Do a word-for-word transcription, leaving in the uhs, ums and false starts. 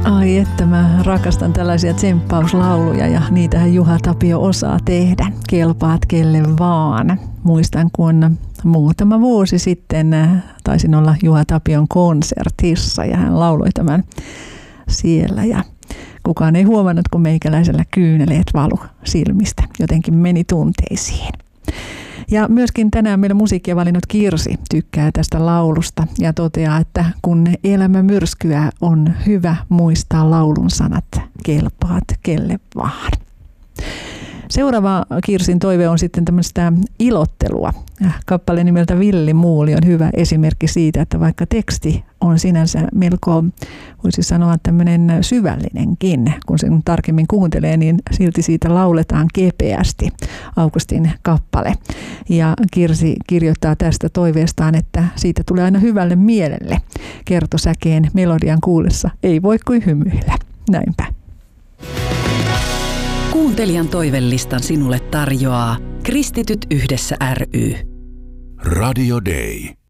Ai että mä rakastan tällaisia tsemppauslauluja ja niitähän Juha Tapio osaa tehdä. Kelpaat kelle vaan. Muistan kun muutama vuosi sitten taisin olla Juha Tapion konsertissa ja hän lauloi tämän siellä ja kukaan ei huomannut, kun meikäläisellä kyyneleet valu silmistä. Jotenkin meni tunteisiin. Ja myöskin tänään meillä musiikkia valinnut Kirsi tykkää tästä laulusta ja toteaa, että kun elämä myrskyä, on hyvä muistaa laulun sanat, kelpaat kelle vaan. Seuraava Kirsin toive on sitten tämmöistä ilottelua. Kappale nimeltä Villi Muuli on hyvä esimerkki siitä, että vaikka teksti on sinänsä melko, voisi sanoa tämmöinen syvällinenkin, kun sen tarkemmin kuuntelee, niin silti siitä lauletaan kepeästi. Augustin kappale. Ja Kirsi kirjoittaa tästä toiveestaan, että siitä tulee aina hyvälle mielelle. Kertosäkeen melodian kuullessa ei voi kuin hymyillä. Näinpä. Kuuntelijan toivelistan sinulle tarjoaa Kristityt yhdessä ry. Radio Day.